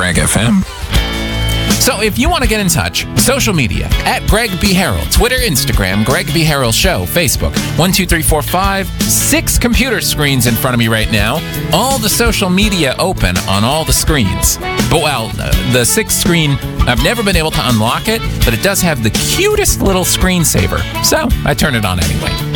Greg FM. So if you want to get in touch, social media, at Greg B. Harrell, Twitter, Instagram, Greg B. Harrell Show, Facebook, 1, 2, 3, 4, 5, 6 computer screens in front of me right now. All the social media open on all the screens. But well, the 6th screen, I've never been able to unlock it, but it does have the cutest little screensaver. So I turn it on anyway.